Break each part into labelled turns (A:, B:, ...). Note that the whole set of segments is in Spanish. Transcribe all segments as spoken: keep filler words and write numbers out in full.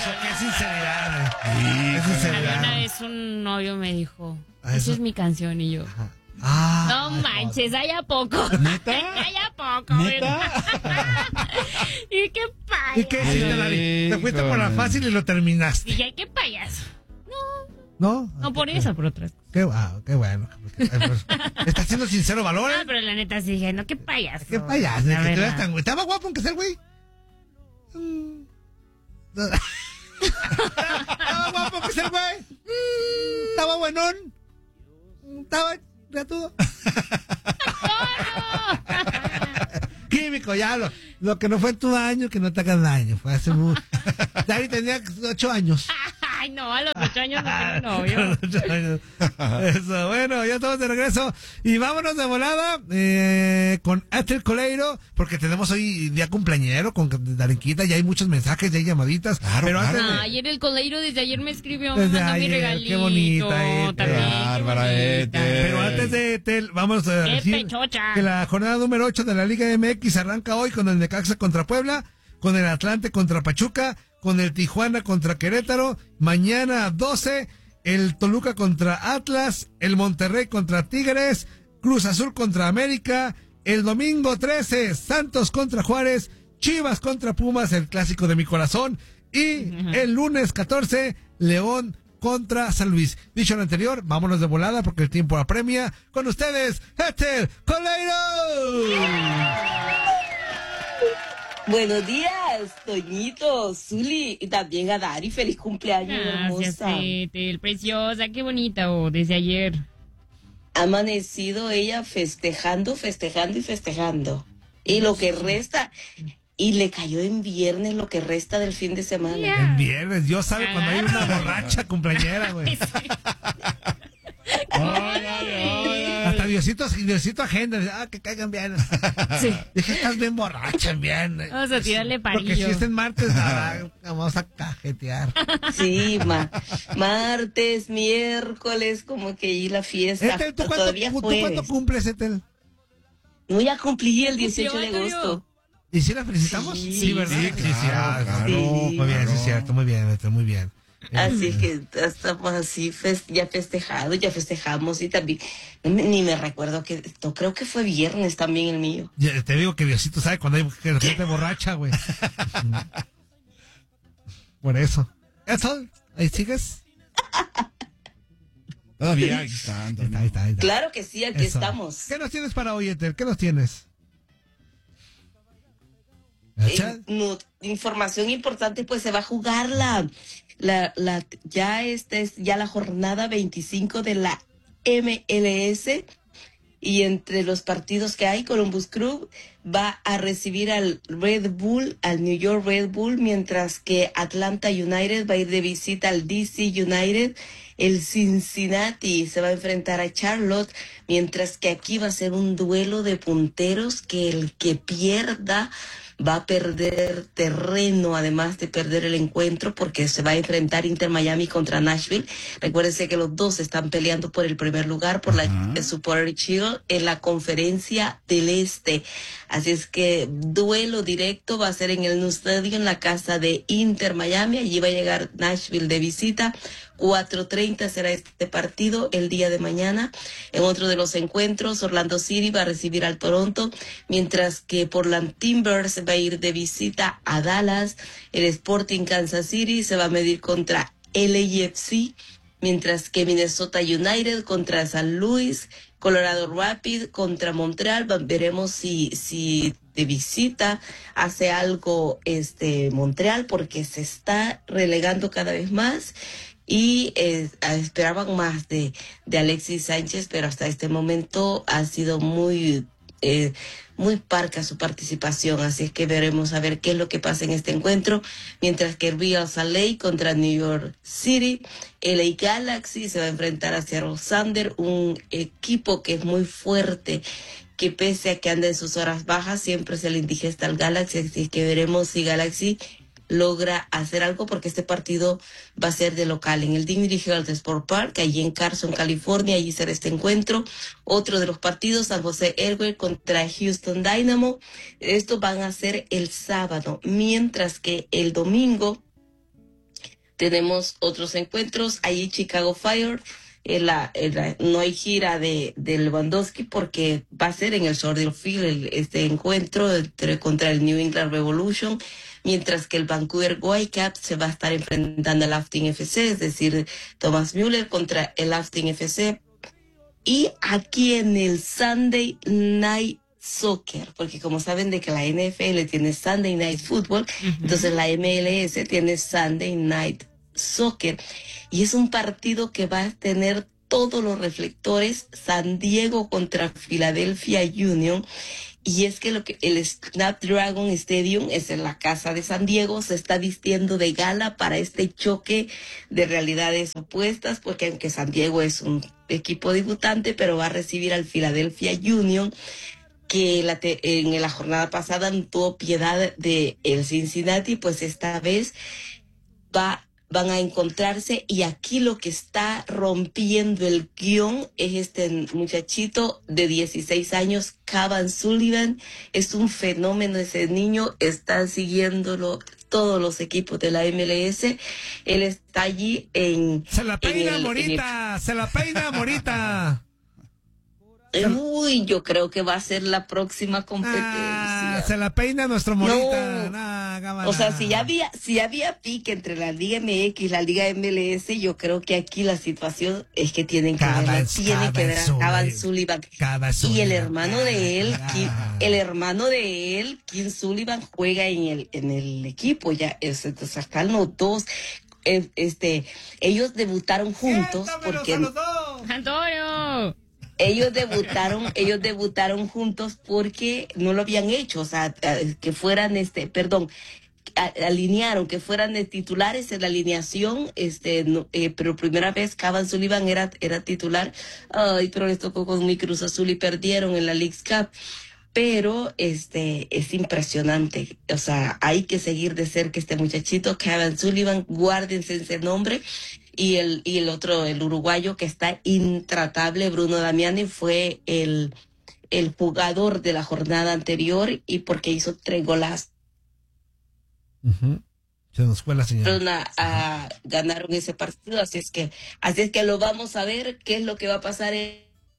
A: eso, qué sinceridad.
B: Sí,
A: Qué sinceridad.
C: Una vez un novio me dijo,
A: ¿Ah,
C: esa
A: eso?
C: es mi canción, y yo,
A: Ah,
C: no manches, hay a poco.
B: ¿Neta?
C: Hay a poco.
B: ¿Neta?
C: Y qué payaso.
A: ¿y qué hiciste, Lali? Te fuiste por la fácil y lo terminaste.
C: Dije, qué payaso.
A: ¿No?
C: No por eso, por otras cosas.
A: Qué, wow, qué bueno. Estás siendo sincero, valor.
C: Ah, pero la neta sí dije, no, qué payaso.
A: Qué payaso.
C: La
A: Que tú
C: verdad.
A: eras tan güey. Estaba guapo aunque sea el güey. Mm. Estaba guapo aunque sea el güey. Mm. Estaba buenón. Estaba gratuito. Químico, ya lo, lo que no fue en tu año, que no te hagas daño. Fue hace muy. Dari tenía ocho años.
C: Ay, no, a los ocho años no tengo novio.
A: Ocho años. Eso, bueno, ya estamos de regreso. Y vámonos de volada eh, con Ethel Coleiro, porque tenemos hoy día cumpleañero con Darinquita. Ya hay muchos mensajes, ya hay llamaditas.
B: Claro,
A: pero
B: claro.
A: antes de-
C: Ah, ayer el Coleiro desde ayer me escribió, me
A: Desde
C: mandó mi
A: ayer,
C: regalito.
A: qué bonita, Ethel.
C: También,
B: Qué
C: qué
B: bárbara,
C: bonita.
B: Ethel.
A: Pero antes de Ethel, vamos a
C: ¡Qué
A: decir
C: pechocha!
A: que la jornada número ocho de la Liga M X arranca hoy con el Necaxa contra Puebla, con el Atlante contra Pachuca, con el Tijuana contra Querétaro, mañana doce, el Toluca contra Atlas, el Monterrey contra Tigres, Cruz Azul contra América, el domingo trece, Santos contra Juárez, Chivas contra Pumas, el clásico de mi corazón, y el lunes catorce, León contra San Luis. Dicho lo anterior, vámonos de volada porque el tiempo apremia. Con ustedes, Ethel Coleiro.
D: Buenos días, Toñito, Zuli y también a Dari. Feliz cumpleaños,
C: Gracias,
D: hermosa.
C: Ethel, preciosa, qué bonita, oh, desde ayer.
D: Ha amanecido ella festejando, festejando y festejando. Y lo que resta, y le cayó en viernes lo que resta del fin de semana.
C: Ya.
A: El viernes, Dios sabe cuando hay una borracha cumpleañera, güey.
B: Ay, ay, ay, ay.
A: Hasta Diosito, Diosito agenda. Ah, que caigan bien.
C: Sí.
A: Dije, estás bien borracha en viernes.
C: Vamos a tirarle
A: Porque
C: parillo.
A: si es en martes, nada, vamos a cajetear.
D: Sí, ma, martes, miércoles, como que ahí la fiesta.
A: Ethel, ¿tú cuánto,
D: Todavía
A: ¿tú
D: jueves.
A: cuánto cumples, Ethel?
D: No, ya cumplí el dieciocho de
C: Cumplió,
D: agosto.
A: ¿Y si la felicitamos?
D: Sí,
A: ¿verdad?
B: sí, claro, claro,
D: Sí.
A: Muy bien, sí,
B: claro.
A: es cierto, muy bien, Ethel, muy bien.
D: Así que estamos así, fes- ya festejados, ya festejamos y también, no me- ni me recuerdo que, no, creo que fue viernes también el mío.
A: Ya te digo que Diosito sabe cuando hay gente borracha, güey. Por eso. ¿Eso? ¿Ahí sigues?
B: Todavía ahí está,
A: Ahí
B: Antonio.
A: está, ahí está, ahí está.
D: Claro que sí, aquí
A: Eso.
D: estamos.
A: ¿Qué nos tienes para hoy, Ethel? ¿Qué nos tienes?
D: Eh,
A: ¿Echa?
D: no, información importante, pues se va a jugar la, la, la, ya esta es ya la jornada veinticinco de la M L S. Y entre los partidos que hay, Columbus Crew va a recibir al Red Bull, al New York Red Bull, mientras que Atlanta United va a ir de visita al D C United. El Cincinnati se va a enfrentar a Charlotte, mientras que aquí va a ser un duelo de punteros que el que pierda va a perder terreno, además de perder el encuentro, porque se va a enfrentar Inter Miami contra Nashville. Recuérdense que los dos están peleando por el primer lugar, por
B: Ajá.
D: la Supporter Shield en la Conferencia del Este. Así es que duelo directo va a ser en el New Stadium, en la casa de Inter Miami. Allí va a llegar Nashville de visita. cuatro treinta será este partido el día de mañana. En otro de los encuentros, Orlando City va a recibir al Toronto, mientras que Portland Timbers va a ir de visita a Dallas. El Sporting Kansas City se va a medir contra L A F C, mientras que Minnesota United contra San Luis, Colorado Rapids contra Montreal. Va- Veremos si, si de visita hace algo este Montreal, porque se está relegando cada vez más. Y eh, esperaban más de, de Alexis Sánchez, pero hasta este momento ha sido muy eh, muy parca su participación, así es que veremos a ver qué es lo que pasa en este encuentro, mientras que Real Salt Lake contra New York City, L A Galaxy se va a enfrentar a Seattle Thunder, un equipo que es muy fuerte, que pese a que anda en sus horas bajas, siempre se le indigesta al Galaxy, así que veremos si Galaxy logra hacer algo, porque este partido va a ser de local en el Dignity Health Sport Park, allí en Carson, California. Allí será este encuentro. Otro de los partidos, San José Earthquakes contra Houston Dynamo. Estos van a ser el sábado, mientras que el domingo tenemos otros encuentros. Ahí Chicago Fire, en la, en la- no hay gira de, de Lewandowski porque va a ser en el Soldier Field el- este encuentro entre, contra el New England Revolution, mientras que el Vancouver Whitecaps se va a estar enfrentando al Austin F C, es decir, Thomas Müller contra el Austin F C. Y aquí en el Sunday Night Soccer, porque como saben de que la N F L tiene Sunday Night Football, entonces la M L S tiene Sunday Night Soccer. Y es un partido que va a tener todos los reflectores, San Diego contra Philadelphia Union. Y es que lo que el Snapdragon Stadium es en la casa de San Diego, se está vistiendo de gala para este choque de realidades opuestas, porque aunque San Diego es un equipo debutante, pero va a recibir al Philadelphia Union, que la te- en la jornada pasada no tuvo piedad de el Cincinnati, pues esta vez va van a encontrarse, y aquí lo que está rompiendo el guión es este muchachito de dieciséis años, Cavan Sullivan. Es un fenómeno ese niño, está siguiéndolo todos los equipos de la M L S. Él está allí en...
A: Se la
D: en
A: peina,
D: el- en el-
A: Morita, se la peina, Morita.
D: Uy, yo creo que va a ser la próxima competencia.
A: Ah, se la peina nuestro Morita.
D: No.
A: Nah, cámara.
D: O sea, si ya había, si había pique entre la Liga M X y la Liga M L S, yo creo que aquí la situación es que tienen que
A: Cavan-
D: ver, tienen que ver a
A: Cavan
D: Cavan
A: Sullivan.
D: Sullivan.
A: Cavan
D: Y
A: Sullivan.
D: el hermano de él,
A: Ah,
D: Kim-
A: ah.
D: el hermano de él, Kim Sullivan, juega en el, en el equipo. Ya, es- entonces están los dos. Eh, Este, ellos debutaron juntos
A: Siéntamelos
D: porque
A: a los dos.
C: ¡Antonio!
D: ellos debutaron, ellos debutaron juntos porque no lo habían hecho, o sea, eh, que fueran, este, perdón, a- alinearon, que fueran de titulares en la alineación, este, no, eh, pero primera vez Cavan Sullivan era, era titular, ay, pero les tocó con mi Cruz Azul y perdieron en la Leagues Cup. Pero este es impresionante, o sea, hay que seguir de cerca este muchachito, Cavan Sullivan, guárdense ese nombre. Y el, y el otro, el uruguayo que está intratable, Bruno Damiani, fue el, el jugador de la jornada anterior, y porque hizo tres golazos.
A: Ujú. Se nos fue la señal.
D: Fueron a, a- ganaron ese partido, así es que, así es que lo vamos a ver, qué es lo que va a pasar en,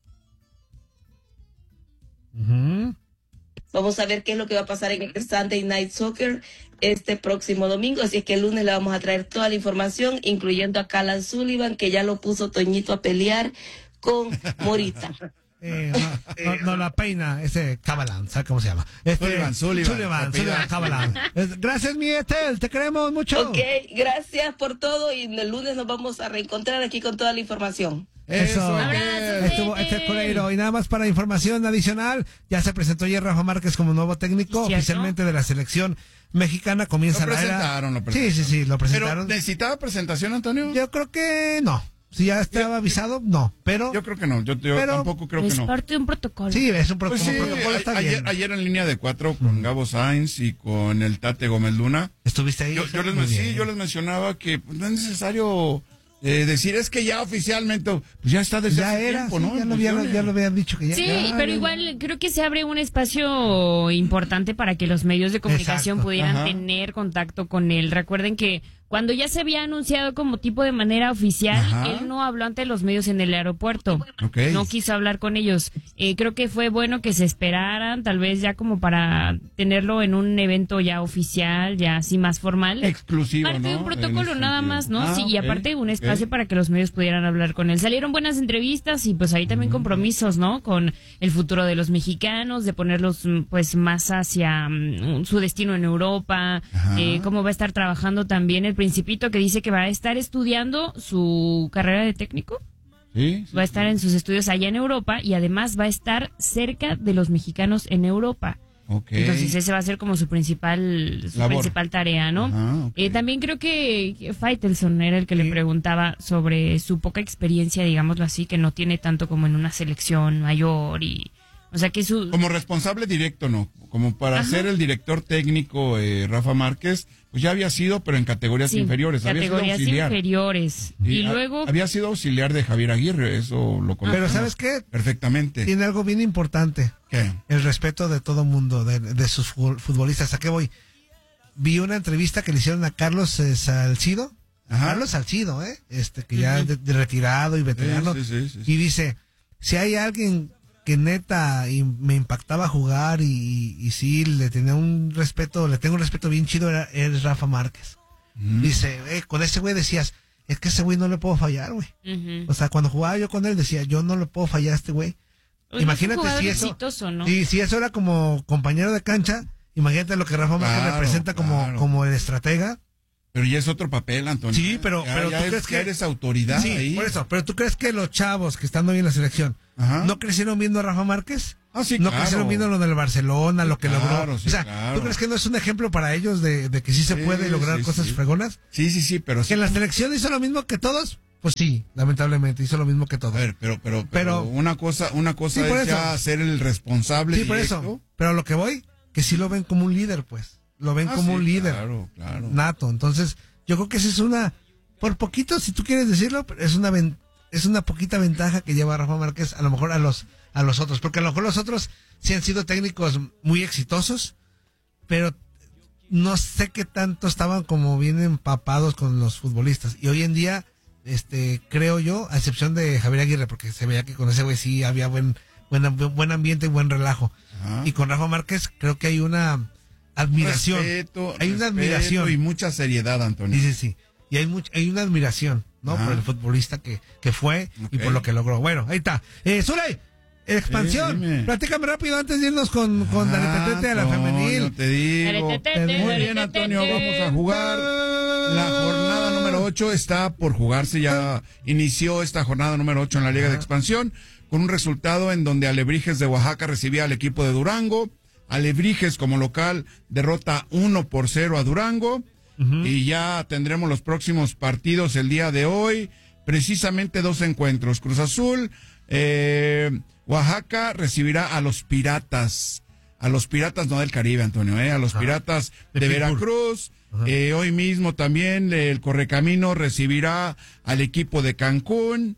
A: Ujú.
D: vamos a ver qué es lo que va a pasar en el Sunday Night Soccer este próximo domingo, así es que el lunes le vamos a traer toda la información, incluyendo a Cavan Sullivan, que ya lo puso Toñito a pelear con Morita.
A: Eh, no, no, no la peina, ese Cabalán, ¿sabes cómo se llama? Este,
B: Sullivan, Sullivan.
A: Sullivan,
B: Apellido.
A: Sullivan, Cabalán. Es- Gracias, mi Estel, te queremos mucho.
D: Ok, gracias por todo, y el lunes nos vamos a reencontrar aquí con toda la información.
A: Eso.
C: Abrazos,
A: Estuvo
C: Estel.
A: este Coleiro. Y nada más para información adicional, ya se presentó ayer Rafa Márquez como nuevo técnico
C: ¿Cierto?
A: oficialmente de la selección mexicana. Comienza
B: Lo
A: la era.
B: presentaron, lo
A: Sí,
B: presentaron.
A: sí, sí, lo presentaron.
B: Pero, ¿necesitaba presentación, Antonio?
A: Yo creo que no. Si ya estaba avisado, no. Pero
B: Yo creo que no, yo, yo
A: Pero-
B: tampoco creo que
C: Es
B: no.
C: parte de un protocolo.
A: sí, es un, pro-
B: Pues
A: como
B: sí,
A: protocolo,
B: a-
A: está
B: ayer,
A: bien.
B: ayer en línea de cuatro con Gabo Sainz y con el Tate Gómez Luna.
A: ¿Estuviste ahí?
B: Yo, yo les,
A: Muy
B: men- sí,
A: bien.
B: yo les mencionaba que pues, no es necesario eh, decir, es que ya oficialmente, pues ya está desde
A: Ya
B: hace
A: era,
B: tiempo,
A: sí,
B: ¿no?
A: ya,
B: En
A: lo habían,
B: funciones.
A: ya lo habían dicho que ya.
C: Sí,
A: ya,
C: pero
A: ya.
C: igual creo que se abre un espacio importante para que los medios de comunicación
A: Exacto.
C: pudieran
B: Ajá.
C: tener contacto con él. Recuerden que cuando ya se había anunciado como tipo de manera oficial,
B: Ajá.
C: él no habló ante los medios en el aeropuerto.
B: Ok.
C: No quiso hablar con ellos. Eh, creo que fue bueno que se esperaran, tal vez ya como para tenerlo en un evento ya oficial, ya así más formal.
B: Exclusivo,
C: Parte de
B: ¿no?
C: un protocolo
B: En ese
C: nada
B: sentido.
C: más, ¿no?
B: Ah,
C: Sí, y
B: ok,
C: aparte un
B: ok.
C: espacio para que los medios pudieran hablar con él. Salieron buenas entrevistas y pues ahí también compromisos, ¿no? Con el futuro de los mexicanos, de ponerlos mm, pues más hacia mm, su destino en Europa,
B: Ajá.
C: eh, cómo va a estar trabajando también el Principito, que dice que va a estar estudiando su carrera de técnico.
B: Sí, sí,
C: Va a estar
B: sí.
C: en sus estudios allá en Europa y además va a estar cerca de los mexicanos en Europa.
B: Ok.
C: Entonces ese va a ser como su principal su
B: Labor.
C: principal tarea, ¿no?
B: Ajá, ok.
C: Eh, también creo que que Faitelson era el que le preguntaba sobre su poca experiencia, digámoslo así, que no tiene tanto como en una selección mayor y, o sea que su
B: Como responsable directo, no. Como para
C: Ajá.
B: ser el director técnico, eh, Rafa Márquez, pues ya había sido, pero en categorías
C: sí,
B: inferiores. Había sido
C: categorías
B: auxiliar.
C: inferiores y,
B: ha-
C: luego
B: Había sido auxiliar de Javier Aguirre, eso lo conozco.
A: Pero ¿sabes qué?
B: Perfectamente.
A: Tiene algo bien importante.
B: ¿Qué?
A: El respeto de todo mundo, de, de sus fu- futbolistas. ¿A qué voy? Vi una entrevista que le hicieron a Carlos eh, Salcido,
B: Ajá.
A: Carlos Salcido, ¿eh? Este, que ya uh-huh. de, de retirado y veterano.
B: Sí, sí, sí, sí.
A: Y dice, si hay alguien que neta y me impactaba jugar y, y, y sí, le tenía un respeto, le tengo un respeto bien chido, era, era Rafa Márquez. Uh-huh. Dice, eh, con ese güey decías, es que ese güey no le puedo fallar, güey. Uh-huh. O sea, cuando jugaba yo con él decía, yo no le puedo fallar a este güey. Imagínate si eso, exitoso, ¿no? si, si eso era como compañero de cancha, imagínate lo que Rafa Márquez claro, representa como, claro. como el estratega.
B: Pero ya es otro papel, Antonio.
A: Sí, pero,
B: ya,
A: pero
B: ya
A: tú
B: es,
A: crees que
B: eres autoridad
A: sí,
B: ahí.
A: Por eso, pero tú crees que los chavos que están hoy en la selección Ajá. no crecieron viendo a Rafa Márquez?
B: Ah, sí,
A: no
B: claro.
A: crecieron viendo lo del Barcelona, lo que
B: claro,
A: logró.
B: Sí,
A: o sea,
B: claro.
A: ¿tú crees que no es un ejemplo para ellos de, de que sí se sí, puede lograr
B: sí,
A: cosas
B: sí.
A: fregonas?
B: Sí, sí, sí, pero
A: que
B: sí.
A: en la selección hizo lo mismo que todos. Pues sí, lamentablemente hizo lo mismo que todos.
B: A ver, pero, pero, pero, pero una cosa, una cosa
A: sí,
B: es ya ser el responsable.
A: Sí,
B: directo.
A: por eso. Pero a lo que voy, que sí lo ven como un líder, pues. Lo ven
B: ah,
A: como
B: sí,
A: un líder.
B: Claro, claro.
A: Nato. Entonces, yo creo que esa es una, por poquito, si tú quieres decirlo, es una ven, es una poquita ventaja que lleva Rafa Márquez a lo mejor a los, a los otros. Porque a lo mejor los otros sí han sido técnicos muy exitosos, pero no sé qué tanto estaban como bien empapados con los futbolistas. Y hoy en día, este, creo yo, a excepción de Javier Aguirre, porque se veía que con ese güey sí había buen, buen, buen ambiente y buen relajo. Ajá. Y con Rafa Márquez creo que hay una admiración.
B: Respeto,
A: hay una
B: respeto
A: admiración.
B: Y mucha seriedad, Antonio.
A: Sí, sí, sí. Y hay much, hay una admiración, ¿no? Ajá. Por el futbolista que, que fue okay. y por lo que logró. Bueno, ahí está. Eh, Zuley, expansión. Sí, platícame rápido antes de irnos con, con ah, Daretete a la femenil.
B: Te digo. Muy bien, Antonio, vamos a jugar. La jornada número ocho está por jugarse, ya inició esta jornada número ocho en la Liga de Expansión, con un resultado en donde Alebrijes de Oaxaca recibía al equipo de Durango. Alebrijes como local derrota uno por cero a Durango. Uh-huh. Y ya tendremos los próximos partidos el día de hoy, precisamente dos encuentros. Cruz Azul, eh, Oaxaca recibirá a los Piratas, a los Piratas no del Caribe, Antonio, eh, a los Piratas de, de Veracruz. Eh, hoy mismo también el Correcamino recibirá al equipo de Cancún.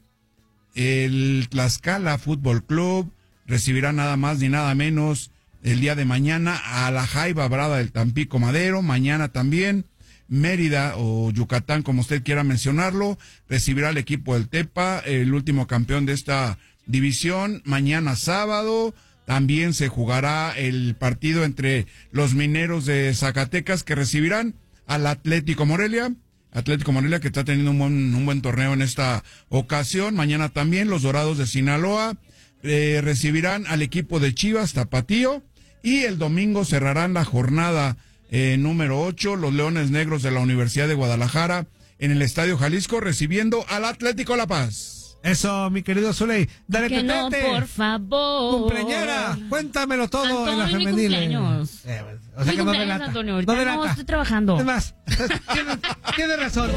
B: El Tlaxcala Fútbol Club recibirá nada más ni nada menos el día de mañana a la Jaiba Brava del Tampico Madero. Mañana también Mérida o Yucatán, como usted quiera mencionarlo, recibirá al equipo del Tepa, el último campeón de esta división. Mañana sábado también se jugará el partido entre los Mineros de Zacatecas, que recibirán al Atlético Morelia, Atlético Morelia que está teniendo un buen, un buen torneo en esta ocasión. Mañana también los Dorados de Sinaloa eh, recibirán al equipo de Chivas Tapatío, y el domingo cerrarán la jornada eh, número ocho, los Leones Negros de la Universidad de Guadalajara en el Estadio Jalisco recibiendo al Atlético La Paz.
A: Eso, mi querido Zuley. Dale,
C: que no, por favor.
A: Cumpleañera, cuéntamelo todo.
C: Antonio,
A: en la femenil.
C: Mi cumpleaños.
A: Eh, o sea
C: mi
A: que no
C: cumpleaños,
A: delata.
C: Antonio, ahorita
A: no delata.
C: No, estoy trabajando.
A: Es más, tienes, tienes razón.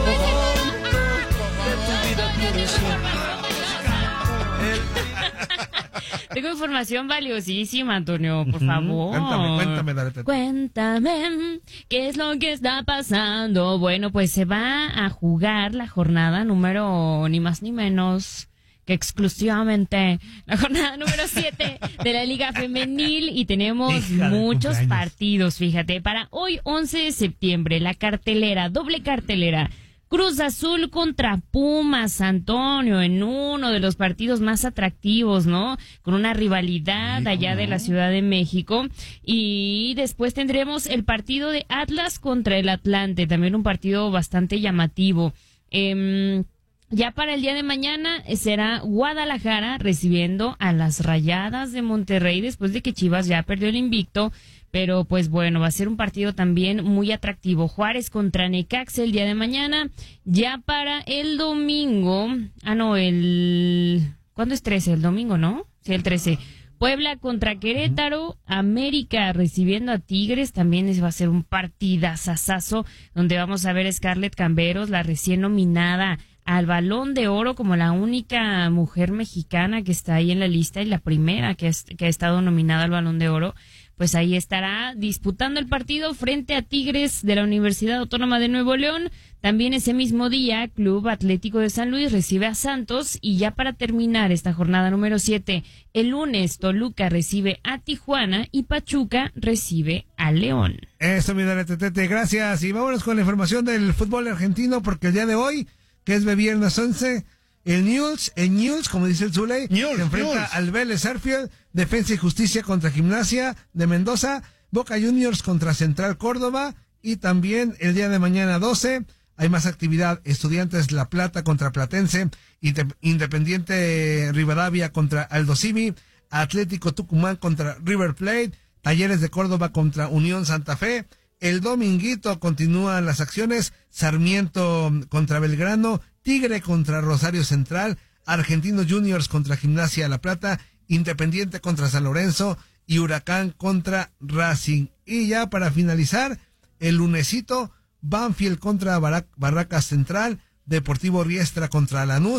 C: Tengo información valiosísima, Antonio, por favor.
A: Cuéntame, cuéntame, dale.
C: Cuéntame, ¿qué es lo que está pasando? Bueno, pues se va a jugar la jornada número, ni más ni menos que exclusivamente, la jornada número siete de la Liga Femenil, y tenemos muchos partidos, fíjate. Para hoy, once de septiembre, la cartelera, doble cartelera. Cruz Azul contra Pumas, Antonio, en uno de los partidos más atractivos, ¿no? Con una rivalidad Hijo, allá ¿no? de la Ciudad de México. Y después tendremos el partido de Atlas contra el Atlante, también un partido bastante llamativo. Eh, ya para el día de mañana será Guadalajara recibiendo a las Rayadas de Monterrey, después de que Chivas ya perdió el invicto. Pero pues bueno, va a ser un partido también muy atractivo. Juárez contra Necaxa el día de mañana. Ya para el domingo, ah no, el... ¿cuándo es trece? El domingo, ¿no? Sí, el trece. Puebla contra Querétaro, América recibiendo a Tigres, también va a ser un partidazazazo, donde vamos a ver a Scarlett Camberos, la recién nominada al Balón de Oro como la única mujer mexicana que está ahí en la lista y la primera que, es, que ha estado nominada al Balón de Oro. pues ahí estará disputando el partido frente a Tigres de la Universidad Autónoma de Nuevo León. También ese mismo día, Club Atlético de San Luis recibe a Santos. Y ya para terminar esta jornada número siete, el lunes Toluca recibe a Tijuana y Pachuca recibe a León.
A: Eso, mi dale, Tete, gracias. Y vámonos con la información del fútbol argentino, porque el día de hoy, que es de viernes once, el Newell's, el Newell's, como dice el Zule,
B: Newell's,
A: se enfrenta
B: Newell's.
A: al Vélez Sarsfield, Defensa y Justicia contra Gimnasia de Mendoza, Boca Juniors contra Central Córdoba, y también el día de mañana doce, hay más actividad, Estudiantes La Plata contra Platense, Independiente Rivadavia contra Aldo Civi, Atlético Tucumán contra River Plate, Talleres de Córdoba contra Unión Santa Fe. El dominguito continúan las acciones, Sarmiento contra Belgrano, Tigre contra Rosario Central, Argentinos Juniors contra Gimnasia La Plata, Independiente contra San Lorenzo y Huracán contra Racing. Y ya para finalizar, el lunesito, Banfield contra Barracas Central, Deportivo Riestra contra Lanús,